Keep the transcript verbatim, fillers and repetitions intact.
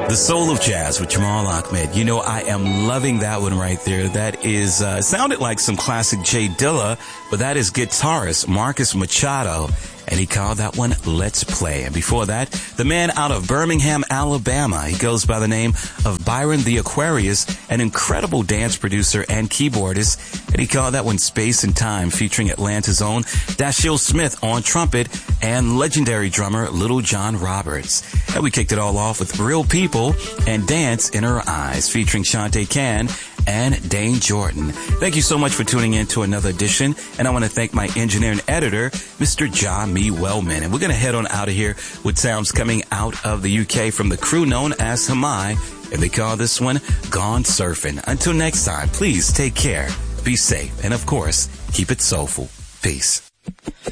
The Soul of Jazz with Jamal Ahmed. You know, I am loving that one right there. That is, uh, sounded like some classic Jay Dilla, but that is guitarist Marcus Machado. And he called that one Let's Play. And before that, the man out of Birmingham, Alabama. He goes by the name of Byron the Aquarius, an incredible dance producer and keyboardist. And he called that one Space and Time, featuring Atlanta's own Dashiell Smith on trumpet and legendary drummer Little John Roberts. And we kicked it all off with Real People and Dance in Her Eyes, featuring Shantae Cann and Dane Jordan. Thank you so much for tuning in to another edition. And I want to thank my engineer and editor, Mister John Me Wellman. And we're going to head on out of here with sounds coming out of the U K from the crew known as Hamai. And they call this one Gone Surfing. Until next time, please take care, be safe, and of course, keep it soulful. Peace.